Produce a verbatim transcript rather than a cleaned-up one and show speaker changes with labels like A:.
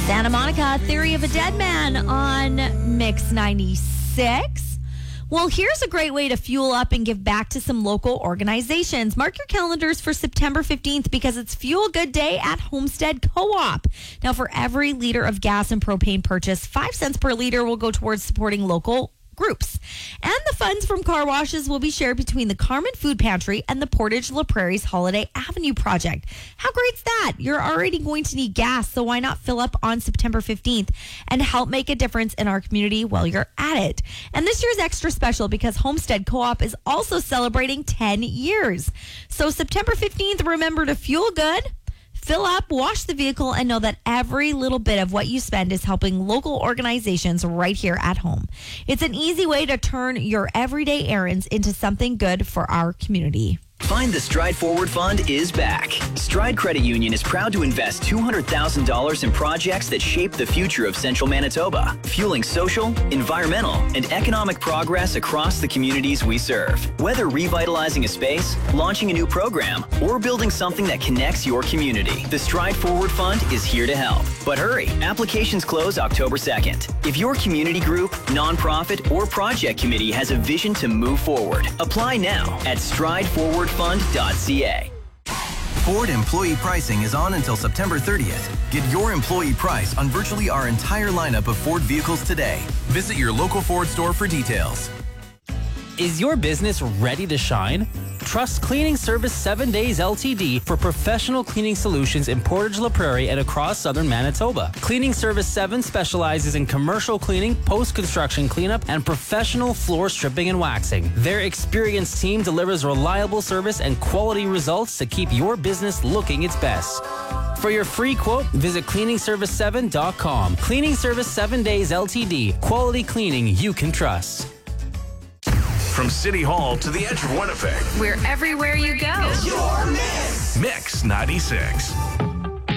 A: Santa Monica, Theory of a Dead Man on Mix ninety-six. Well, here's a great way to fuel up and give back to some local organizations. Mark your calendars for September fifteenth because it's Fuel Good Day at Homestead Co-op. Now, for every liter of gas and propane purchase, five cents per liter will go towards supporting local groups. And the funds from car washes will be shared between the Carmen Food Pantry and the Portage La Prairie's Holiday Avenue project. How great's that? You're already going to need gas, so why not fill up on September fifteenth and help make a difference in our community while you're at it? And this year's extra special because Homestead Co-op is also celebrating ten years. So September fifteenth, remember to fuel good, fill up, wash the vehicle, and know that every little bit of what you spend is helping local organizations right here at home. It's an easy way to turn your everyday errands into something good for our community.
B: Find the Stride Forward Fund is back. Stride Credit Union is proud to invest two hundred thousand dollars in projects that shape the future of Central Manitoba, fueling social, environmental, and economic progress across the communities we serve. Whether revitalizing a space, launching a new program, or building something that connects your community, the Stride Forward Fund is here to help. But hurry, applications close October second. If your community group, nonprofit, or project committee has a vision to move forward, apply now at stride forward fund dot c a.
C: Ford employee pricing is on until September thirtieth. Get your employee price on virtually our entire lineup of Ford vehicles today. Visit your local Ford store for details.
D: Is your business ready to shine? Trust Cleaning Service seven days L T D for professional cleaning solutions in Portage La Prairie and across southern Manitoba. Cleaning Service seven specializes in commercial cleaning, post-construction cleanup, and professional floor stripping and waxing. Their experienced team delivers reliable service and quality results to keep your business looking its best. For your free quote, visit cleaning service seven dot com. Cleaning Service seven days L T D. Quality cleaning you can trust.
E: From City Hall to the edge of Winnipeg.
F: We're everywhere you go.
E: It's your Mix. Mix ninety-six.